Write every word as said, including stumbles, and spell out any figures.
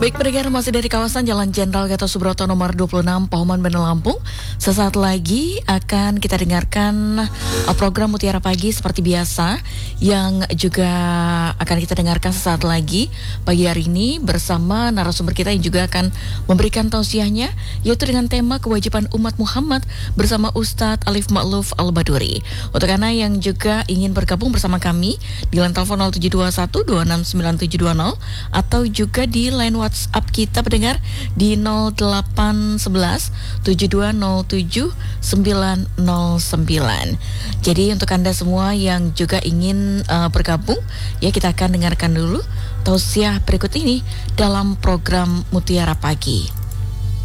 Baik pendengar, masih dari kawasan Jalan Jenderal Gatot Subroto nomor dua puluh enam Pahoman, Bandar Lampung. Sesaat lagi akan kita dengarkan uh, program Mutiara Pagi seperti biasa, yang juga akan kita dengarkan sesaat lagi pagi hari ini bersama narasumber kita yang juga akan memberikan tausiahnya, yaitu dengan tema kewajiban umat Muhammad bersama Ustadz Alif Ma'luf Al-Baduri. Untuk Anda yang juga ingin bergabung bersama kami di line telepon nol tujuh dua satu dua enam sembilan tujuh dua nol atau juga di line WhatsApp kita pendengar di nol delapan satu satu tujuh dua nol tujuh sembilan nol sembilan. Jadi untuk Anda semua yang juga ingin uh, bergabung, ya kita akan dengarkan dulu tausiah berikut ini dalam program Mutiara Pagi.